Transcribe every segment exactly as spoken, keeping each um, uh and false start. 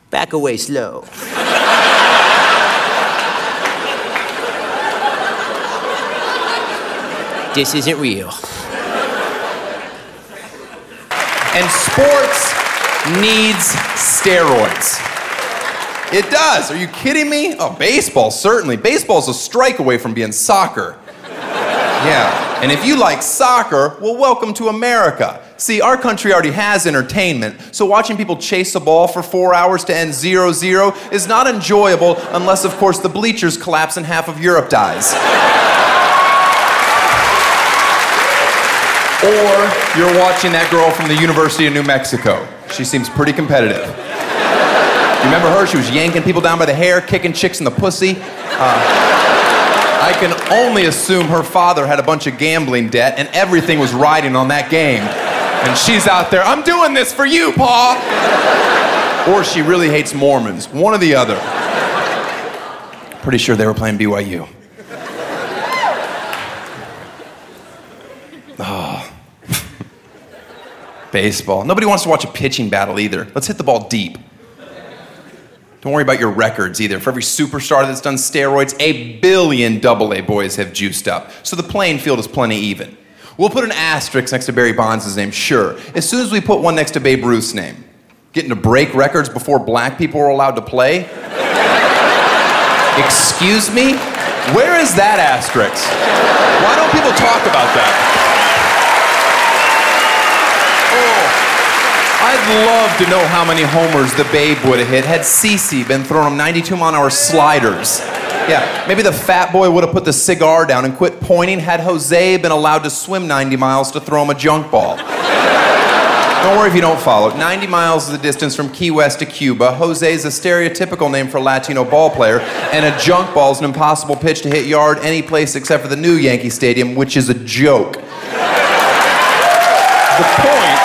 Back away slow. This isn't real. And sports needs steroids. It does. Are you kidding me? Oh, baseball, certainly. Baseball's a strike away from being soccer. Yeah. And if you like soccer, well, welcome to America. See, our country already has entertainment, so watching people chase a ball for four hours to end zero zero is not enjoyable unless, of course, the bleachers collapse and half of Europe dies. Or you're watching that girl from the University of New Mexico. She seems pretty competitive. You remember her? She was yanking people down by the hair, kicking chicks in the pussy. Uh, I can only assume her father had a bunch of gambling debt and everything was riding on that game. And she's out there, I'm doing this for you, Pa! Or she really hates Mormons. One or the other. Pretty sure they were playing B Y U. Oh. Baseball. Nobody wants to watch a pitching battle either. Let's hit the ball deep. Don't worry about your records either. For every superstar that's done steroids, a billion double A boys have juiced up. So the playing field is plenty even. We'll put an asterisk next to Barry Bonds' name, sure. As soon as we put one next to Babe Ruth's name. Getting to break records before black people were allowed to play? Excuse me? Where is that asterisk? Why don't people talk about that? I'd love to know how many homers the Babe would have hit had Cece been throwing him ninety-two mile an hour sliders. Yeah, maybe the fat boy would have put the cigar down and quit pointing had Jose been allowed to swim ninety miles to throw him a junk ball. Don't worry if you don't follow. ninety miles is the distance from Key West to Cuba. Jose is a stereotypical name for a Latino ball player, and a junk ball is an impossible pitch to hit yard any place except for the new Yankee Stadium, which is a joke. The point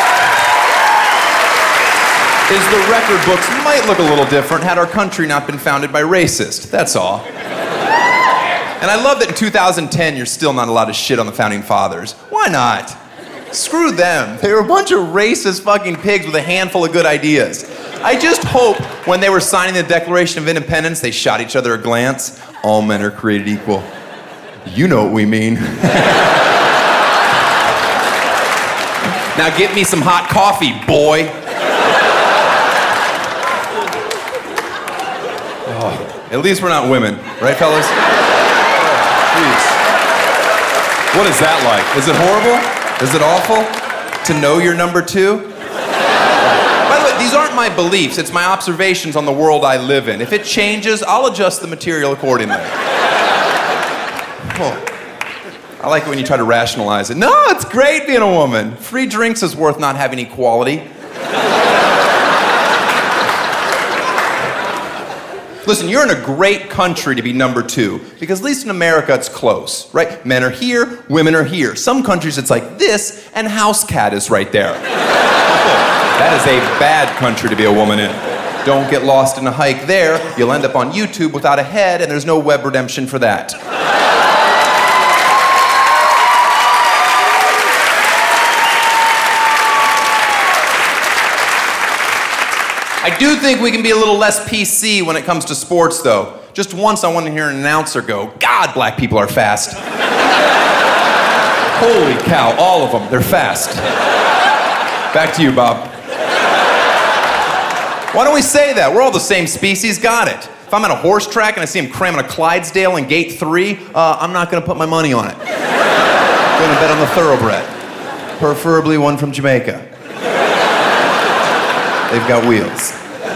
is the record books might look a little different had our country not been founded by racists. That's all. And I love that in two thousand ten you're still not allowed to shit on the founding fathers. Why not? Screw them. They were a bunch of racist fucking pigs with a handful of good ideas. I just hope when they were signing the Declaration of Independence they shot each other a glance. All men are created equal. You know what we mean. Now get me some hot coffee, boy. Oh, at least we're not women, right, fellas? Oh, jeez. What is that like? Is it horrible? Is it awful to know you're number two? By the way, these aren't my beliefs. It's my observations on the world I live in. If it changes, I'll adjust the material accordingly. Oh. I like it when you try to rationalize it. No, it's great being a woman. Free drinks is worth not having equality. Listen, you're in a great country to be number two, because at least in America it's close, right? Men are here, women are here. Some countries it's like this, and house cat is right there. That is a bad country to be a woman in. Don't get lost in a hike there. You'll end up on YouTube without a head, and there's no web redemption for that. I do think we can be a little less P C when it comes to sports, though. Just once I want to hear an announcer go, God, black people are fast. Holy cow, all of them, they're fast. Back to you, Bob. Why don't we say that? We're all the same species, got it. If I'm at a horse track and I see him cramming a Clydesdale in gate three, uh, I'm not going to put my money on it. I'm going to bet on the thoroughbred. Preferably one from Jamaica. They've got wheels.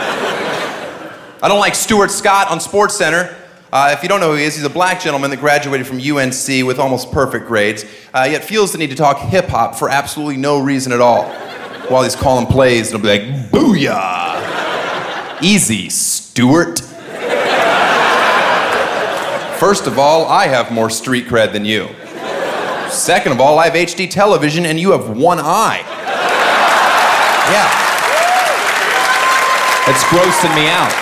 I don't like Stuart Scott on SportsCenter. Uh, if you don't know who he is, he's a black gentleman that graduated from U N C with almost perfect grades, uh, yet feels the need to talk hip-hop for absolutely no reason at all. While he's calling plays, it'll be like, booyah! Easy, Stuart. First of all, I have more street cred than you. Second of all, I have H D television and you have one eye. Yeah. It's grossing me out.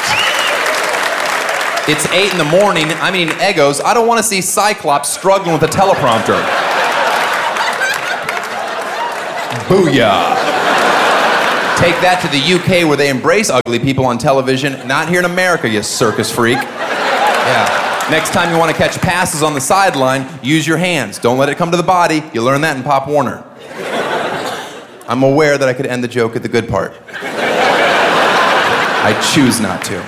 It's eight in the morning, I'm eating Eggos. I don't want to see Cyclops struggling with a teleprompter. Booyah. Take that to the U K where they embrace ugly people on television. Not here in America, you circus freak. Yeah. Next time you want to catch passes on the sideline, use your hands. Don't let it come to the body. You learn that in Pop Warner. I'm aware that I could end the joke at the good part. I choose not to.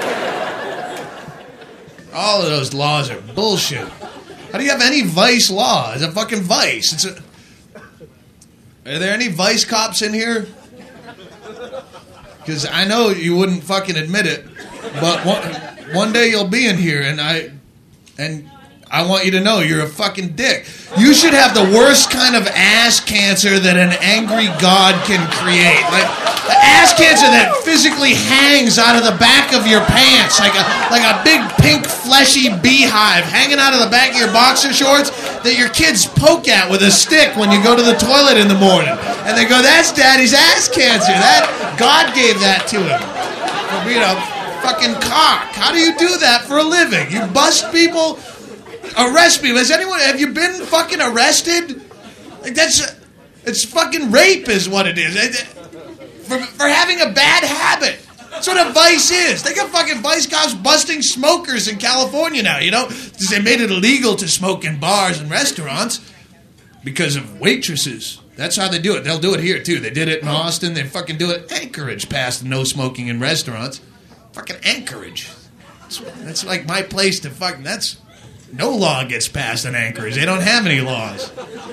All of those laws are bullshit. How do you have any vice law? It's a fucking vice. It's a... Are there any vice cops in here? Because I know you wouldn't fucking admit it, but one, one day you'll be in here, and I, and I want you to know you're a fucking dick. You should have the worst kind of ass cancer that an angry god can create. Like the ass cancer that physically hangs out of the back of your pants, like a like a big pink fleshy beehive hanging out of the back of your boxer shorts that your kids poke at with a stick when you go to the toilet in the morning. And they go, "That's Daddy's ass cancer. That God gave that to him for being a fucking cock." How do you do that for a living? You bust people, arrest people. Has anyone? Have you been fucking arrested? Like that's, it's fucking rape, is what it is. For for having a bad habit. That's what a vice is. They got fucking vice cops busting smokers in California now. You know, they made it illegal to smoke in bars and restaurants because of waitresses. That's how they do it. They'll do it here, too. They did it in Austin. They fucking do it. Anchorage passed no smoking in restaurants. Fucking Anchorage. That's, that's like my place to fucking... That's... No law gets passed in Anchorage. They don't have any laws.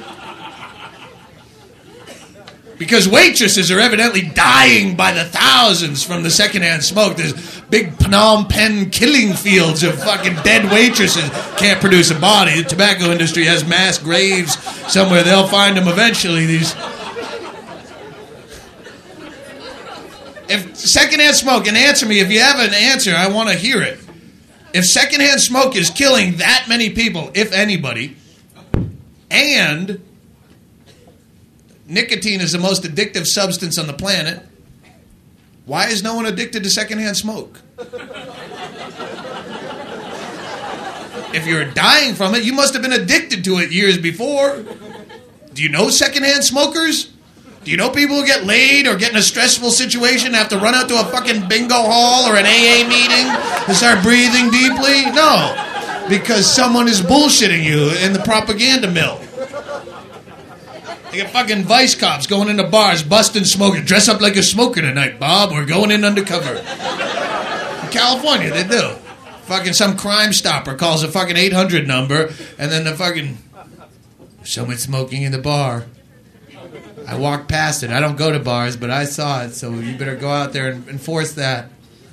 Because waitresses are evidently dying by the thousands from the secondhand smoke. There's big Phnom Penh killing fields of fucking dead waitresses. Can't produce a body. The tobacco industry has mass graves somewhere. They'll find them eventually. These. If secondhand smoke, and answer me, if you have an answer, I want to hear it. If secondhand smoke is killing that many people, if anybody, and... nicotine is the most addictive substance on the planet, why is no one addicted to secondhand smoke? If you're dying from it, you must have been addicted to it years before. Do you know secondhand smokers? Do you know people who get laid or get in a stressful situation and have to run out to a fucking bingo hall or an A A meeting and start breathing deeply? No, because someone is bullshitting you in the propaganda mill. They got fucking vice cops going into bars, busting smokers. Dress up like a smoker tonight, Bob. We're going in undercover. In California, they do. Fucking some Crime Stopper calls a fucking eight hundred number, and then the fucking... someone smoking in the bar. I walked past it. I don't go to bars, but I saw it, so you better go out there and enforce that.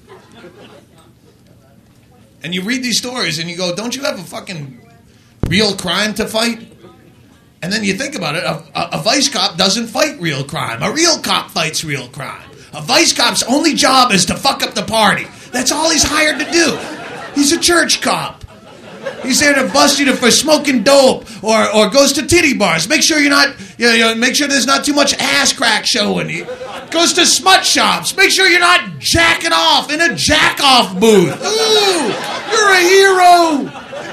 And you read these stories, and you go, don't you have a fucking real crime to fight? And then you think about it, a, a, a vice cop doesn't fight real crime. A real cop fights real crime. A vice cop's only job is to fuck up the party. That's all he's hired to do. He's a church cop. He's there to bust you to, for smoking dope, or or goes to titty bars. Make sure you're not, you know, you know, make sure there's not too much ass crack showing. He goes to smut shops. Make sure you're not jacking off in a jack-off booth. Ooh, you're a hero.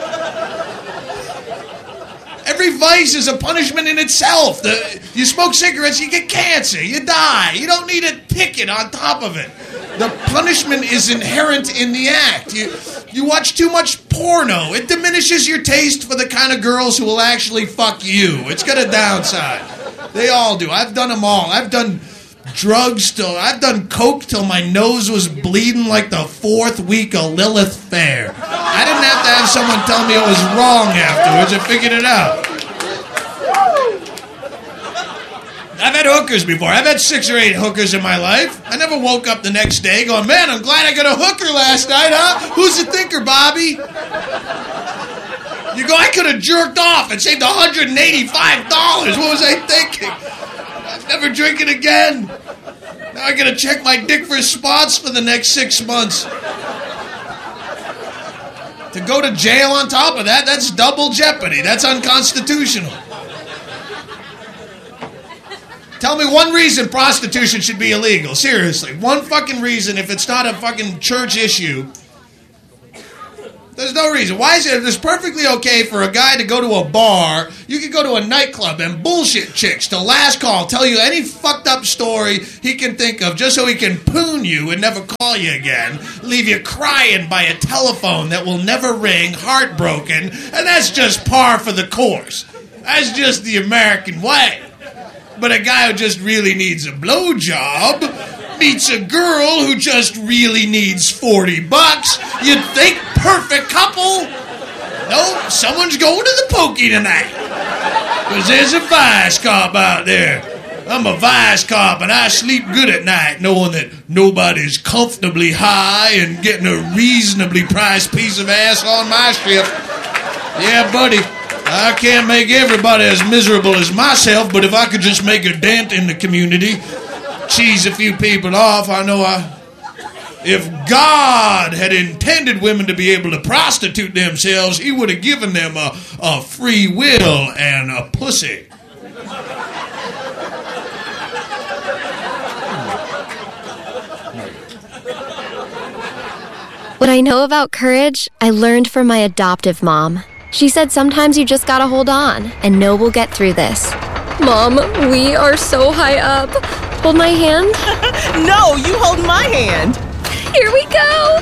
Every vice is a punishment in itself. The, you smoke cigarettes, you get cancer, you die. You don't need a ticket on top of it. The punishment is inherent in the act. You, you watch too much porno. It diminishes your taste for the kind of girls who will actually fuck you. It's got a downside. They all do. I've done them all. I've done drugs till... I've done coke till my nose was bleeding like the fourth week of Lilith Fair. I didn't have to have someone tell me it was wrong afterwards. I figured it out. I've had hookers before. I've had six or eight hookers in my life. I never woke up the next day going, man, I'm glad I got a hooker last night, huh? Who's the thinker, Bobby? You go, I could have jerked off and saved one hundred eighty-five dollars. What was I thinking? I'm never drinking again. Now I gotta check my dick for spots for the next six months. To go to jail on top of that, that's double jeopardy. That's unconstitutional. Tell me one reason prostitution should be illegal. Seriously. One fucking reason, if it's not a fucking church issue. There's no reason. Why is it it's perfectly okay for a guy to go to a bar, you can go to a nightclub and bullshit chicks till last call, tell you any fucked up story he can think of just so he can poon you and never call you again, leave you crying by a telephone that will never ring, heartbroken, and that's just par for the course. That's just the American way. But a guy who just really needs a blowjob meets a girl who just really needs forty bucks. You'd think perfect couple. No, someone's going to the pokey tonight. Because there's a vice cop out there. I'm a vice cop and I sleep good at night knowing that nobody's comfortably high and getting a reasonably priced piece of ass on my ship. Yeah, buddy. I can't make everybody as miserable as myself, but if I could just make a dent in the community, cheese a few people off, I know I... If God had intended women to be able to prostitute themselves, he would have given them a, a free will and a pussy. What I know about courage, I learned from my adoptive mom. She said sometimes you just gotta hold on and know we'll get through this. Mom, we are so high up. Hold my hand. No, you hold my hand. Here we go.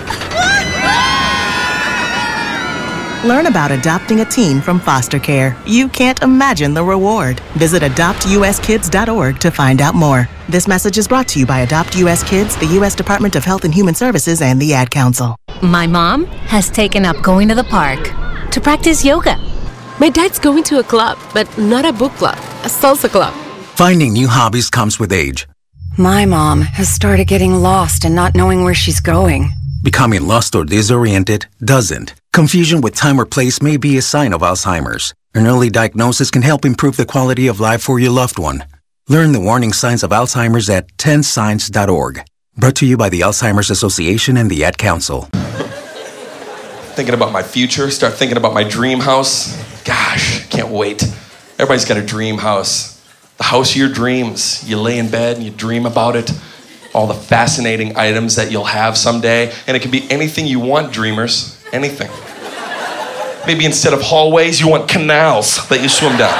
Learn about adopting a teen from foster care. You can't imagine the reward. Visit adopt u s kids dot org to find out more. This message is brought to you by Adopt U S Kids, the U S Department of Health and Human Services, and the Ad Council. My mom has taken up going to the park to practice yoga. My dad's going to a club, but not a book club, a salsa club. Finding new hobbies comes with age. My mom has started getting lost and not knowing where she's going. Becoming lost or disoriented doesn't. Confusion with time or place may be a sign of Alzheimer's. An early diagnosis can help improve the quality of life for your loved one. Learn the warning signs of Alzheimer's at ten signs dot org. Brought to you by the Alzheimer's Association and the Ad Council. Thinking about my future, start thinking about my dream house. Gosh, can't wait. Everybody's got a dream house. The house of your dreams. You lay in bed and you dream about it. All the fascinating items that you'll have someday. And it can be anything you want, dreamers. Anything. Maybe instead of hallways, you want canals that you swim down.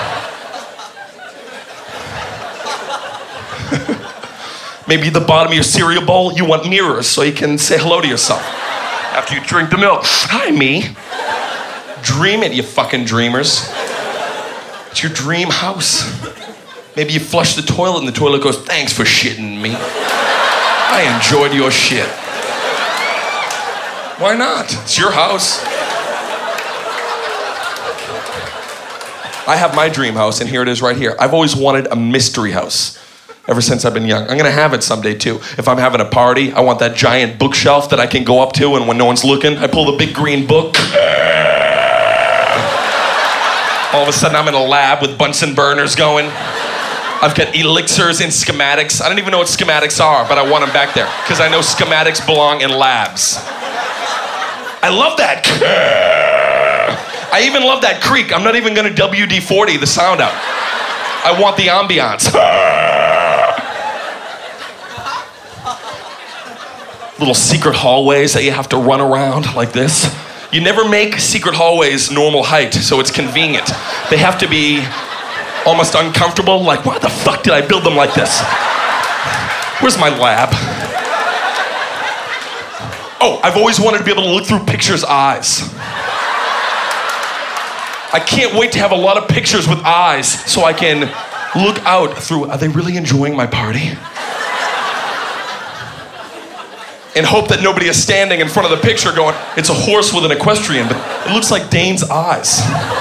Maybe the bottom of your cereal bowl, you want mirrors so you can say hello to yourself. After you drink the milk. Hi, me. Dream it, you fucking dreamers. It's your dream house. Maybe you flush the toilet and the toilet goes, thanks for shitting me. I enjoyed your shit. Why not? It's your house. I have my dream house, and here it is right here. I've always wanted a mystery house ever since I've been young. I'm gonna have it someday too. If I'm having a party, I want that giant bookshelf that I can go up to, and when no one's looking, I pull the big green book. All of a sudden, I'm in a lab with Bunsen burners going. I've got elixirs and schematics. I don't even know what schematics are, but I want them back there because I know schematics belong in labs. I love that. I even love that creak. I'm not even gonna W D forty the sound out. I want the ambiance. Little secret hallways that you have to run around like this. You never make secret hallways normal height, so it's convenient. They have to be almost uncomfortable, like, why the fuck did I build them like this? Where's my lab? Oh, I've always wanted to be able to look through pictures' eyes. I can't wait to have a lot of pictures with eyes so I can look out through, are they really enjoying my party? And hope that nobody is standing in front of the picture going, it's a horse with an equestrian, but it looks like Dane's eyes.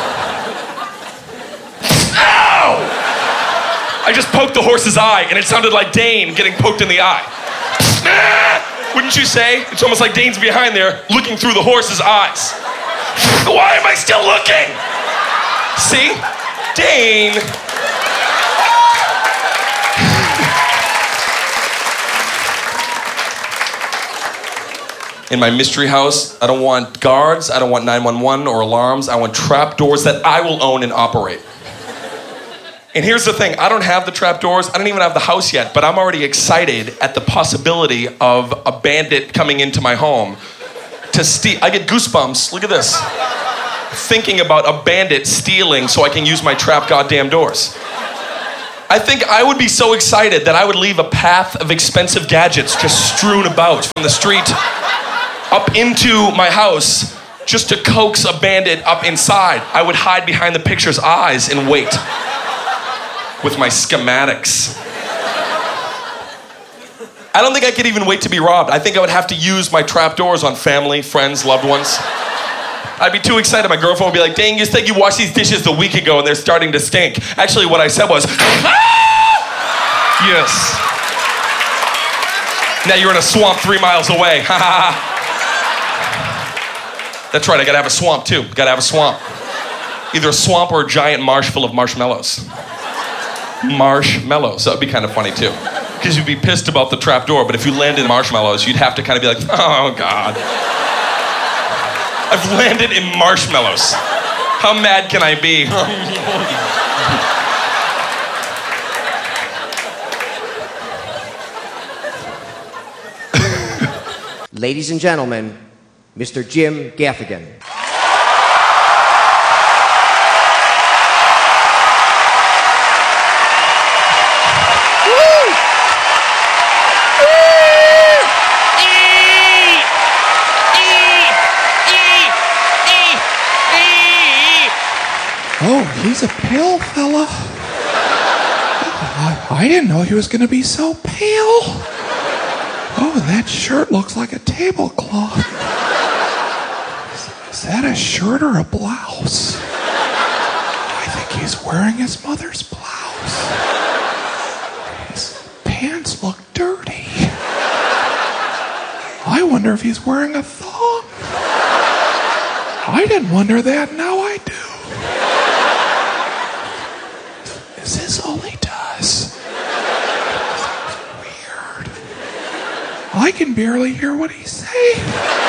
Ow! I just poked the horse's eye, and it sounded like Dane getting poked in the eye. Wouldn't you say? It's almost like Dane's behind there, looking through the horse's eyes. Why am I still looking? See? Dane. In my mystery house, I don't want guards, I don't want nine one one or alarms, I want trap doors that I will own and operate. And here's the thing, I don't have the trap doors, I don't even have the house yet, but I'm already excited at the possibility of a bandit coming into my home to steal. I get goosebumps. Look at this. Thinking about a bandit stealing so I can use my trap goddamn doors. I think I would be so excited that I would leave a path of expensive gadgets just strewn about from the street up into my house just to coax a bandit up inside. I would hide behind the picture's eyes and wait with my schematics. I don't think I could even wait to be robbed. I think I would have to use my trapdoors on family, friends, loved ones. I'd be too excited. My girlfriend would be like, dang, you said you washed these dishes a week ago and they're starting to stink. Actually, what I said was, ah! Yes. Now you're in a swamp three miles away. Ha ha ha. That's right, I gotta have a swamp too. Gotta have a swamp. Either a swamp or a giant marsh full of marshmallows. Marshmallows. That would be kind of funny too. Because you'd be pissed about the trap door, but if you landed in marshmallows, you'd have to kind of be like, oh God. I've landed in marshmallows. How mad can I be? Ladies and gentlemen, Mister Jim Gaffigan. Oh, he's a pale fella. I, I didn't know he was going to be so pale. Oh, and that shirt looks like a tablecloth. Is, is that a shirt or a blouse? I think he's wearing his mother's blouse. His pants look dirty. I wonder if he's wearing a thong. I didn't wonder that, now I do. Is this all he does? Weird. I can barely hear what he's saying.